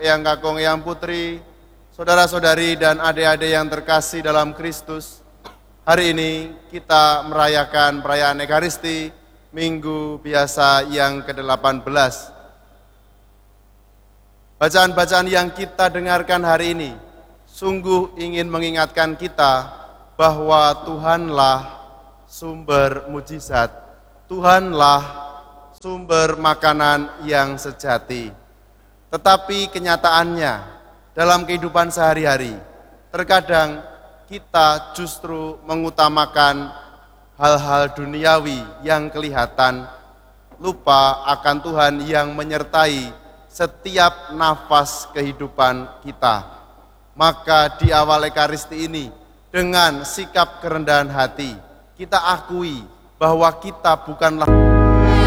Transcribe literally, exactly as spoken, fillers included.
eyang kakung, eyang putri, saudara-saudari dan adik-adik yang terkasih dalam Kristus. Hari ini kita merayakan perayaan Ekaristi Minggu Biasa yang ke delapan belas. Bacaan-bacaan yang kita dengarkan hari ini sungguh ingin mengingatkan kita bahwa Tuhanlah sumber mujizat, Tuhanlah sumber makanan yang sejati. Tetapi kenyataannya dalam kehidupan sehari-hari, terkadang kita justru mengutamakan hal-hal duniawi yang kelihatan, lupa akan Tuhan yang menyertai setiap nafas kehidupan kita. Maka di awal Ekaristi ini, dengan sikap kerendahan hati, kita akui bahwa kita bukanlah